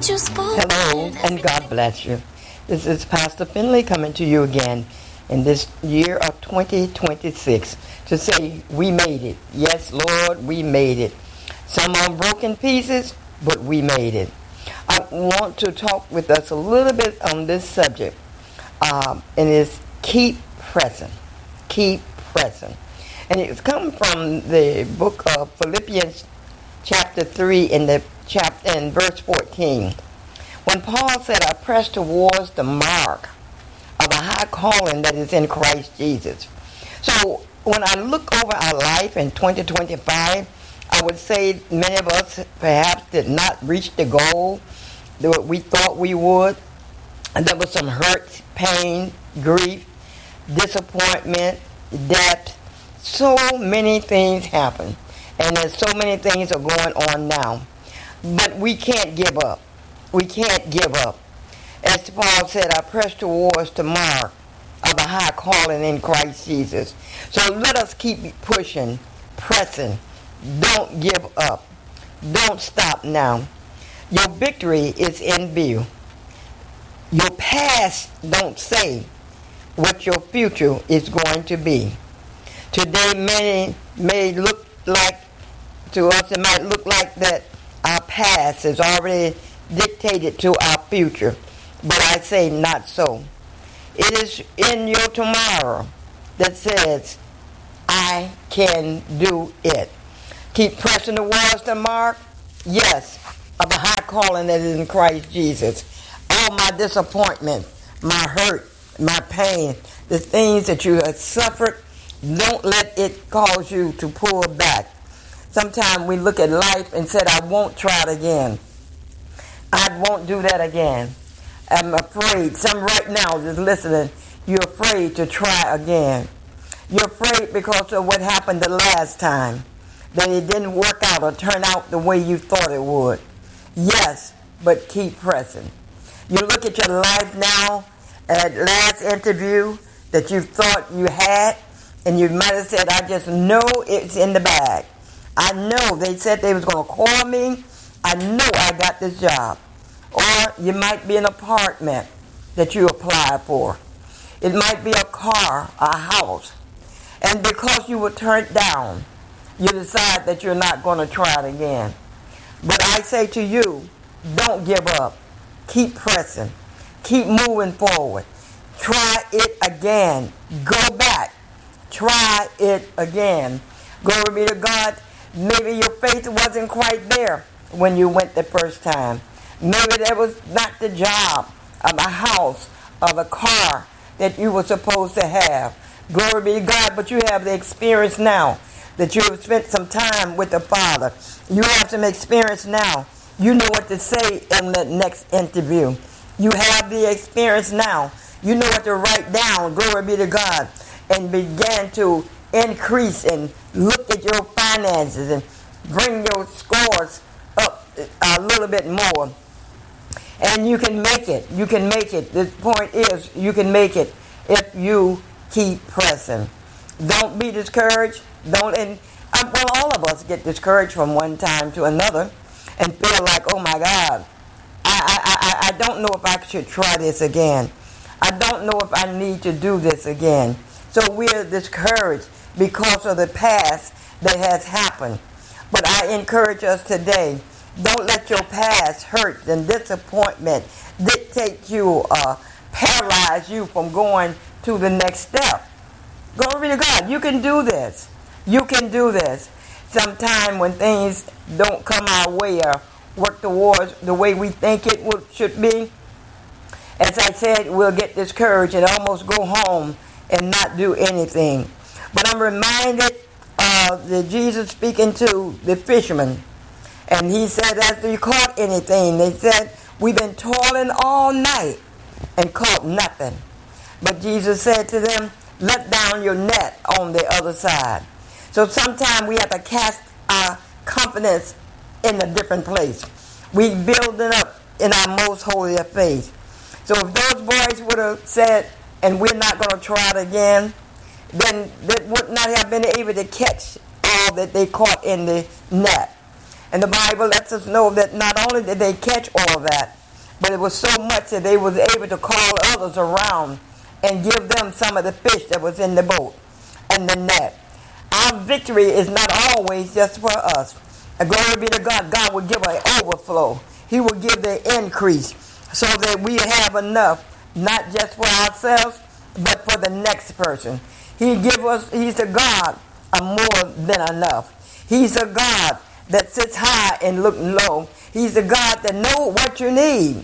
Hello, and God bless you. This is Pastor Finley coming to you again in this year of 2026 to say we made it. Yes, Lord, we made it. Some on broken pieces, but we made it. I want to talk with us a little bit on this subject, and it's keep pressing. Keep pressing. And it's come from the book of Philippians chapter 3 in verse 14. When Paul said, I press towards the mark of the high calling that is in Christ Jesus. So when I look over our life in 2025, I would say many of us perhaps did not reach the goal that we thought we would. And there was some hurt, pain, grief, disappointment, death. So many things happen. And there's so many things are going on now. But we can't give up. We can't give up. As Paul said, I press towards the mark of the high calling in Christ Jesus. So let us keep pushing, pressing. Don't give up. Don't stop now. Your victory is in view. Your past don't say what your future is going to be. Today many may look like, to us it might look like that our past is already dictated to our future. But I say not so. It is in your tomorrow that says, I can do it. Keep pressing towards the mark, yes, of the high calling that is in Christ Jesus. All my disappointment, my hurt, my pain, the things that you have suffered, don't let it cause you to pull back. Sometimes we look at life and said, I won't try it again. I won't do that again. I'm afraid. Some right now is listening. You're afraid to try again. You're afraid because of what happened the last time. That it didn't work out or turn out the way you thought it would. Yes, but keep pressing. You look at your life now, at last interview that you thought you had, and you might have said, I just know it's in the bag. I know they said they was going to call me. I know I got this job. Or you might be an apartment that you apply for. It might be a car, a house. And because you were turned down, you decide that you're not going to try it again. But I say to you, don't give up. Keep pressing. Keep moving forward. Try it again. Go back. Try it again. Glory be to God. Maybe your faith wasn't quite there when you went the first time. Maybe that was not the job of a house, of a car that you were supposed to have. Glory be to God, but you have the experience now that you have spent some time with the Father. You have some experience now. You know what to say in the next interview. You have the experience now. You know what to write down, glory be to God, and begin to increase and look at your finances and bring your scores up a little bit more. And you can make it. You can make it. The point is, you can make it if you keep pressing. Don't be discouraged. All of us get discouraged from one time to another and feel like, oh my God, I don't know if I should try this again. I don't know if I need to do this again. So we're discouraged because of the past that has happened. But I encourage us today, don't let your past hurt and disappointment dictate you, paralyze you from going to the next step. Glory to God. You can do this. You can do this. Sometime when things don't come our way or work towards the way we think it should be, as I said, we'll get discouraged and almost go home and not do anything. But I'm reminded of Jesus speaking to the fishermen. And he said, after you caught anything, they said, we've been toiling all night and caught nothing. But Jesus said to them, let down your net on the other side. So sometimes we have to cast our confidence in a different place. We build it up in our most holy of faith. So if those boys would have said, and we're not going to try it again, then they would not have been able to catch all that they caught in the net. And the Bible lets us know that not only did they catch all that, but it was so much that they was able to call others around and give them some of the fish that was in the boat and the net. Our victory is not always just for us. And glory be to God. God will give an overflow. He will give the increase so that we have enough, not just for ourselves, but for the next person. He's a God of more than enough. He's a God that sits high and looks low. He's a God that knows what you need.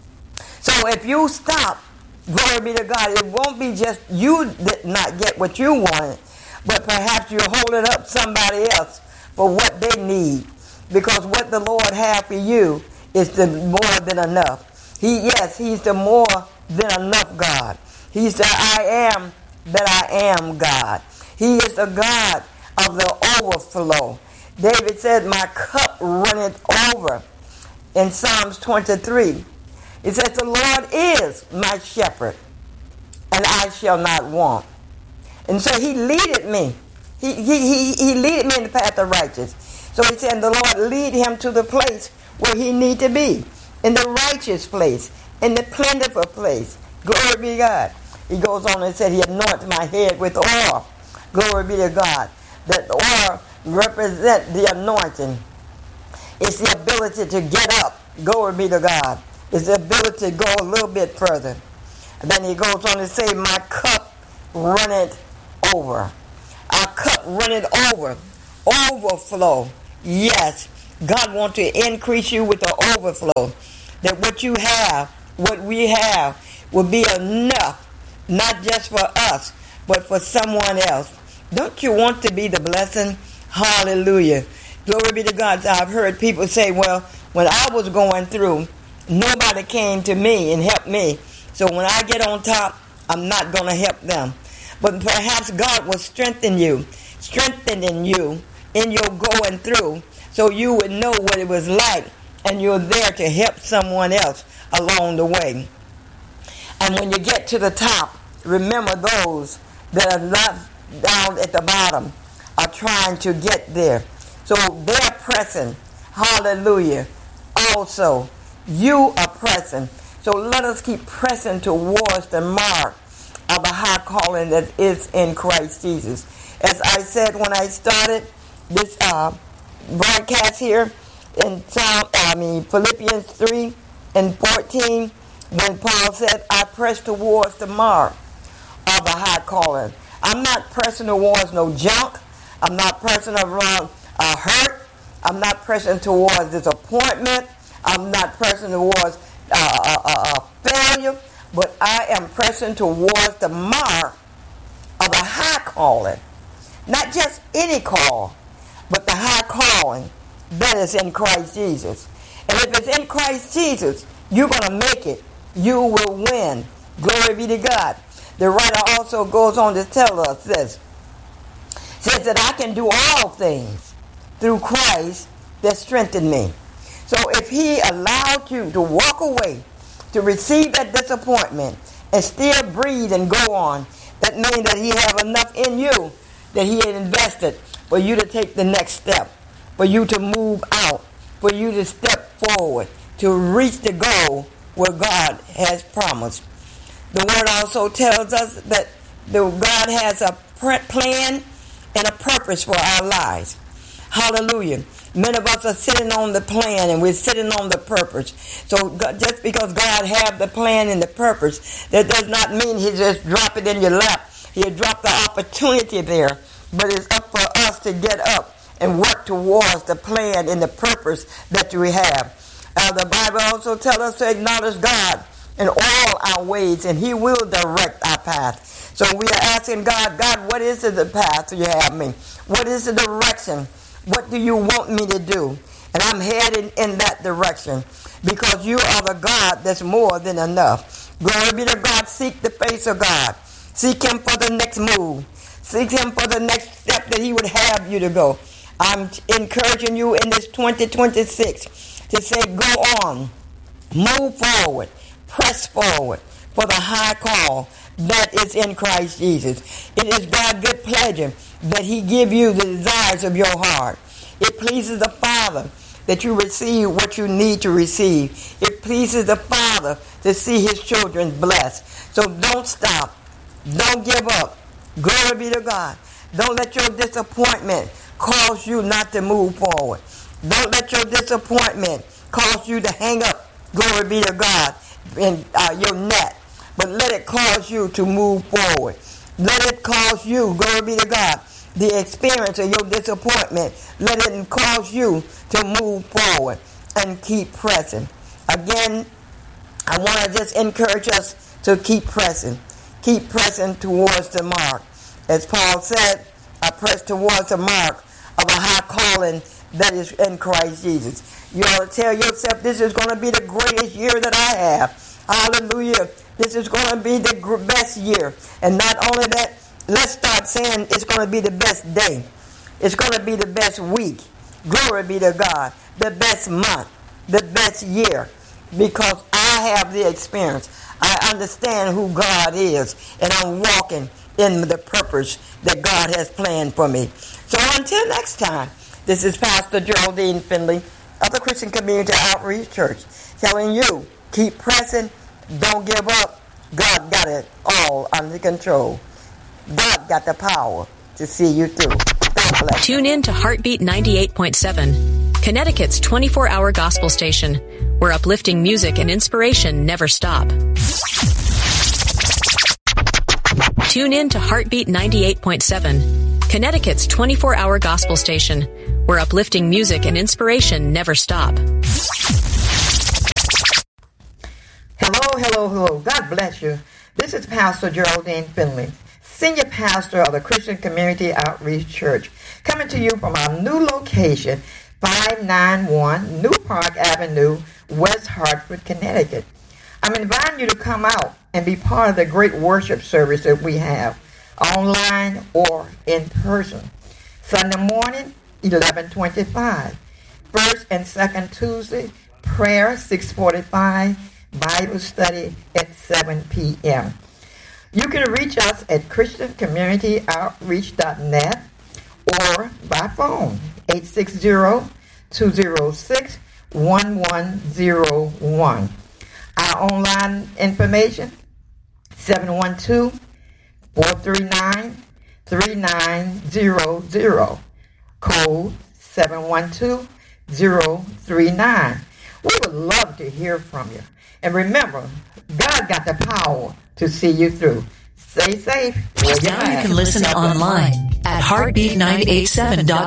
So if you stop, glory be to God, it won't be just you that not get what you wanted, but perhaps you're holding up somebody else for what they need. Because what the Lord has for you is the more than enough. He's the more than enough God. He's the I am that I am God. He is the God of the overflow. David said, my cup runneth over. In Psalms 23, it says, the Lord is my shepherd, and I shall not want. And so he leadeth me. He leadeth me in the path of righteousness. So he said, the Lord lead him to the place where he need to be, in the righteous place, in the plentiful place. Glory be to God. He goes on and said, he anoints my head with oil. Glory be to God. That oil represents the anointing. It's the ability to get up. Glory be to God. It's the ability to go a little bit further. And then he goes on to say, my cup runneth over. Our cup runneth over. Overflow. Yes, God wants to increase you with the overflow. That what you have, what we have, will be enough, not just for us, but for someone else. Don't you want to be the blessing? Hallelujah. Glory be to God. I've heard people say, well, when I was going through, nobody came to me and helped me. So when I get on top, I'm not going to help them. But perhaps God will strengthening you in your going through, so you would know what it was like, and you're there to help someone else along the way. And when you get to the top, remember those that are not down at the bottom are trying to get there. So they're pressing. Hallelujah. Also, you are pressing. So let us keep pressing towards the mark of the high calling that is in Christ Jesus. As I said when I started this broadcast here in Philippians 3 and 14, when Paul said, I press towards the mark of the high calling. I'm not pressing towards no junk. I'm not pressing around hurt. I'm not pressing towards disappointment. I'm not pressing towards failure. But I am pressing towards the mark of the high calling. Not just any call, but the high calling that is in Christ Jesus. And if it's in Christ Jesus, you're going to make it. You will win. Glory be to God. The writer also goes on to tell us this. Says that I can do all things through Christ that strengthened me. So if he allowed you to walk away, to receive that disappointment, and still breathe and go on, that means that he have enough in you that he had invested for you to take the next step, for you to move out, for you to step forward, to reach the goal where God has promised. The word also tells us that God has a plan and a purpose for our lives. Hallelujah. Many of us are sitting on the plan and we're sitting on the purpose. So God, just because God have the plan and the purpose, that does not mean he just drop it in your lap. He'll drop the opportunity there. But it's up for us to get up and work towards the plan and the purpose that we have. The Bible also tells us to acknowledge God in all our ways, and he will direct our path. So we are asking God, what is the path you have me? What is the direction? What do you want me to do? And I'm heading in that direction because you are the God that's more than enough. Glory be to God. Seek the face of God. Seek him for the next move. Seek him for the next step that he would have you to go. I'm encouraging you in this 2026 to say, go on, move forward, press forward for the high call that is in Christ Jesus. It is God's good pleasure that he give you the desires of your heart. It pleases the Father that you receive what you need to receive. It pleases the Father to see his children blessed. So don't stop. Don't give up. Glory be to God. Don't let your disappointment cause you not to move forward. Don't let your disappointment cause you to hang up, glory be to God, in your net. But let it cause you to move forward. Let it cause you, glory be to God, the experience of your disappointment. Let it cause you to move forward and keep pressing. Again, I want to just encourage us to keep pressing. Keep pressing towards the mark. As Paul said, I press towards the mark of a high calling that is in Christ Jesus. You ought to tell yourself, this is going to be the greatest year that I have. Hallelujah. This is going to be the best year. And not only that, let's start saying it's going to be the best day. It's going to be the best week. Glory be to God. The best month. The best year. Because I have the experience. I understand who God is. And I'm walking in the purpose that God has planned for me. So until next time, this is Pastor Geraldine Finley of the Christian Community Outreach Church telling you, keep pressing, don't give up. God got it all under control. God got the power to see you through. God bless. Tune in to Heartbeat 98.7, Connecticut's 24-hour gospel station, where uplifting music and inspiration never stop. Tune in to Heartbeat 98.7, Connecticut's 24-hour gospel station, where uplifting music and inspiration never stop. Hello. God bless you. This is Pastor Geraldine Finley, Senior Pastor of the Christian Community Outreach Church, coming to you from our new location, 591 New Park Avenue, West Hartford, Connecticut. I'm inviting you to come out and be part of the great worship service that we have, online or in person. Sunday morning, 11:25. First and second Tuesday, prayer, 6:45. Bible study at 7 p.m. You can reach us at ChristianCommunityOutreach.net or by phone, 860-206-1101. Our online information, 712-439-3900, code 712039. We would love to hear from you. And remember, God got the power to see you through. Stay safe. Now you can listen online at heartbeat987.com.